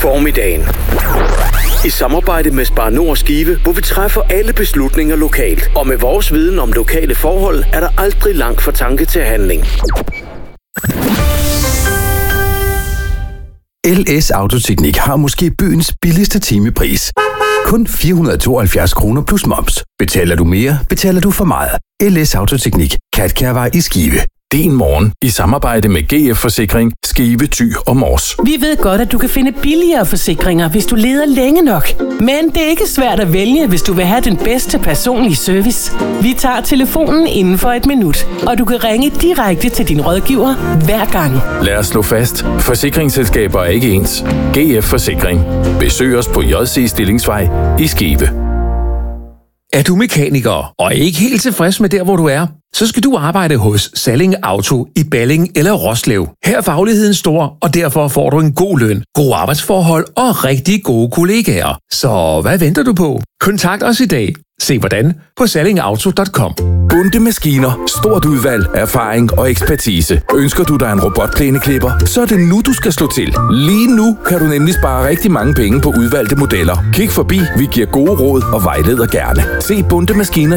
formiddagen. I samarbejde med Spar Nord Skive, hvor vi træffer alle beslutninger lokalt. Og med vores viden om lokale forhold, er der aldrig langt fra tanke til handling. LS Autoteknik har måske byens billigste timepris. Kun 472 kroner plus moms. Betaler du mere, betaler du for meget. LS Autoteknik. Katkærvej i Skive. Din morgen i samarbejde med GF Forsikring, Skive, Thy og Mors. Vi ved godt, at du kan finde billigere forsikringer, hvis du leder længe nok. Men det er ikke svært at vælge, hvis du vil have den bedste personlige service. Vi tager telefonen inden for et minut, og du kan ringe direkte til din rådgiver hver gang. Lad os slå fast. Forsikringsselskaber er ikke ens. GF Forsikring. Besøg os på JC Stillingsvej i Skive. Er du mekaniker og ikke helt tilfreds med der, hvor du er? Så skal du arbejde hos Salling Auto i Balling eller Roslev. Her er fagligheden stor, og derfor får du en god løn, gode arbejdsforhold og rigtig gode kollegaer. Så hvad venter du på? Kontakt os i dag. Se hvordan på sallingauto.com. Bunde maskiner, stort udvalg, erfaring og ekspertise. Ønsker du dig en robotplæneklipper, så er det nu, du skal slå til. Lige nu kan du nemlig spare rigtig mange penge på udvalgte modeller. Kig forbi, vi giver gode råd og vejleder gerne. Se Bunde Maskiner